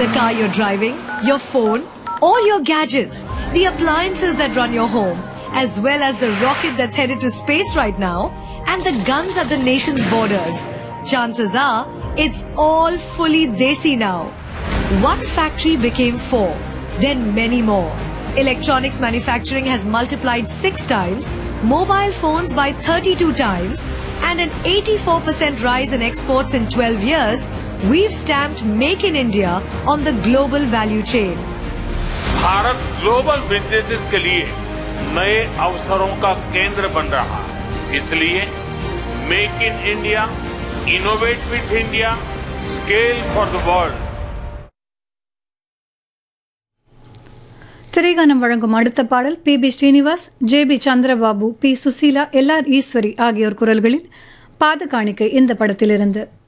The car you're driving, your phone, all your gadgets, the appliances that run your home, as well as the rocket that's headed to space right now, and the guns at the nation's borders. Chances are, it's all fully desi now. One factory became 4, then many more. Electronics manufacturing has multiplied 6 times, mobile phones by 32 times, and an 84% rise in exports in 12 years. We've stamped Make in India on the global value chain. Bharat global businesses के लिए नए अवसरों का केंद्र बन रहा है। इसलिए make in India, innovate with India, scale for the world. திரைகானம் வழங்கும் அடுத்த பாடல் B Srinivas, JP. Chandrababu, B Susheela, எல்.ஆர். Eswari ஆகியோர் குரல்களில் பாதகாணிக்கை இந்த படத்திலிருந்து.